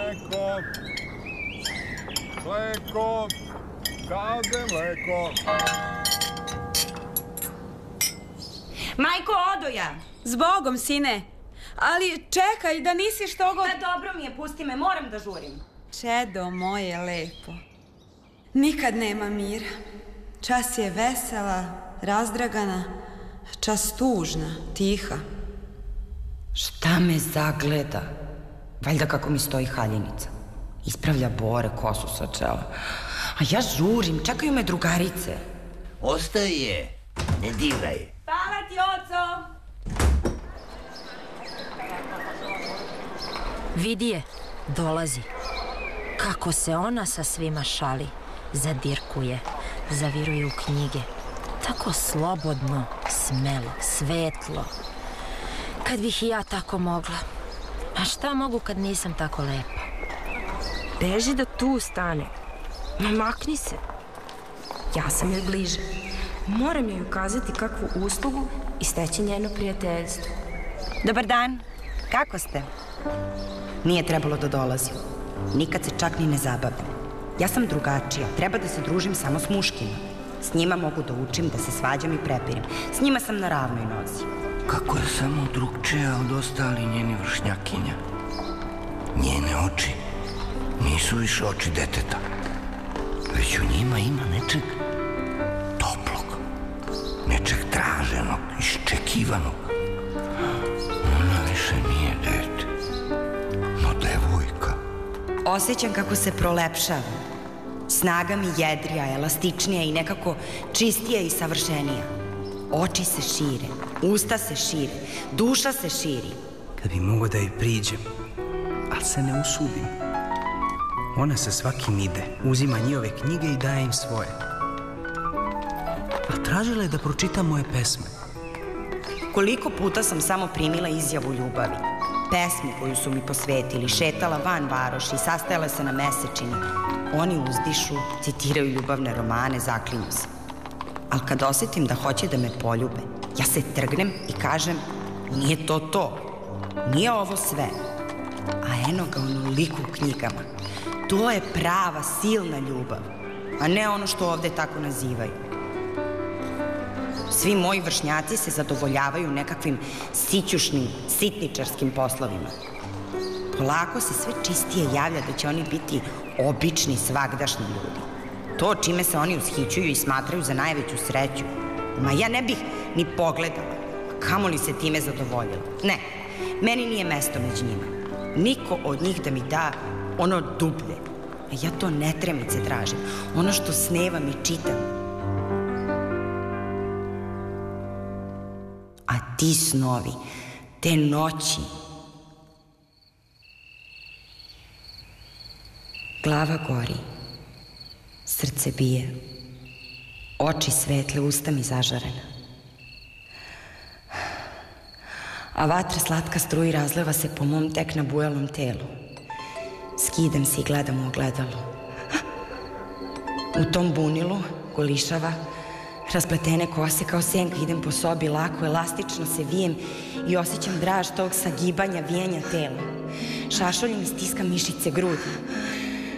mleko. Mleko. Kaže mleko. Majko, odo ja. Zbogom, sine. Ali čekaj, da nisi što god... Pa dobro mi je, pusti me, moram da žurim. Čedo moje lepo. Nikad nema mira. Čas je vesela, razdragana, čas tužna, tiha. Šta me zagleda? Valjda kako mi stoji haljenica. Ispravlja bore, kosu sa čela. A ja žurim, čekaju me drugarice. Ostaje, ne diraj. Hvala ti, oco! Vidi je, dolazi. Kako se ona sa svima šali, zadirkuje, zaviruje u knjige. Tako slobodno, smelo, svetlo. Kad bih i ja tako mogla. A šta mogu kad nisam tako lepa? Beži da tu stane. Namakni se. Ja sam joj bliže. Moram joj ukazati kakvu uslugu i steći njeno prijateljstvo. Dobar dan, kako ste? Nije trebalo da dolazim. Nikad se čak ni ne zabavim. Ja sam drugačija, treba da se družim samo s muškima. S njima mogu da učim, da se svađam i prepirem. S njima sam na ravnoj nozi. Kako je samo drugčija od ostali njeni vršnjakinja. Njene oči nisu više oči deteta, već u njima ima nečeg toplog, nečeg traženog, iščekivanog. Ona više nije dete, no devojka. Osjećam kako se prolepšavam. Snaga mi jedrija, elastičnija i nekako čistija i savršenija. Oči se šire, usta se šire, duša se širi. Kad bi mogao da joj priđem, ali se ne usudim. Ona sa svakim ide, uzima njihove knjige i daje im svoje. A tražila je da pročitam moje pesme. Koliko puta sam samo primila izjavu ljubavi. Pesmu koju su mi posvetili, šetala van varoši, sastajala se na mesečini. Oni uzdišu, citiraju ljubavne romane, zaklinju se. Ali kad osjetim da hoće da me poljube, ja se trgnem i kažem, nije to to. Nije ovo sve. A eno ga onoliko u knjigama. To je prava, silna ljubav. A ne ono što ovde tako nazivaju. Svi moji vršnjaci se zadovoljavaju nekakvim sićušnim, sitničarskim poslovima. Polako se sve čistije javlja da će oni biti obični, svagdašnji ljudi. To čime se oni ushićuju i smatraju za najveću sreću. Ma ja ne bih ni pogledala. Kamoli se time zadovoljila. Ne, meni nije mesto među njima. Niko od njih da mi da ono dublje. Ja to netremice tražim. Ono što snevam i čitam. A ti snovi, te noći. Glava gori. Srce bije. Oči svetle, usta mi zažarena. A vatra slatka struji razleva se po mom tek nabujalom telu. Skidam se i gledam u ogledalo. U tom bunilu, golišava, raspletene kose kao senka, idem po sobi lako, elastično se vijem i osjećam draž tog sagibanja, vijenja tela. Šašoljem i stiskam mišice grudi.